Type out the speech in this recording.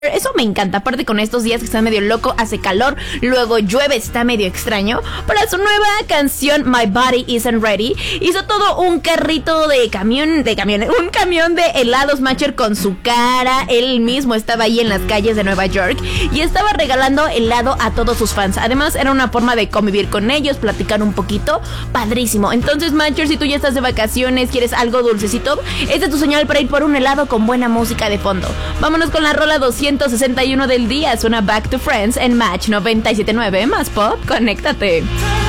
Eso me encanta, aparte con estos días que están medio loco, hace calor, luego llueve, está medio extraño. Para su nueva canción My Body Isn't Ready, hizo todo un carrito un camión de helados Matcher con su cara. Él mismo estaba ahí en las calles de Nueva York y estaba regalando helado a todos sus fans. Además era una forma de convivir con ellos, platicar un poquito, padrísimo. Entonces Matcher, si tú ya estás de vacaciones, quieres algo dulcecito, esta es tu señal para ir por un helado con buena música de fondo. Vámonos con la rola 261 del día. Suena Back to Friends en Match 97.9. Más pop, conéctate.